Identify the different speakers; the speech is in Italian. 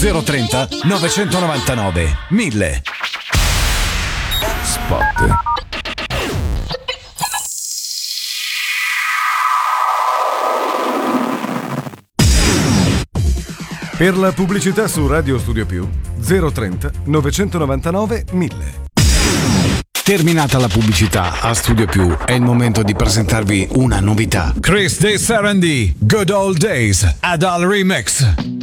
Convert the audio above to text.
Speaker 1: 030 999 1000. Spot.
Speaker 2: Per la pubblicità su Radio Studio Più 030 999 1000.
Speaker 1: Terminata la pubblicità a Studio Più, è il momento di presentarvi una novità. Chris De Sarandì, Good Old Days, Adal Remix.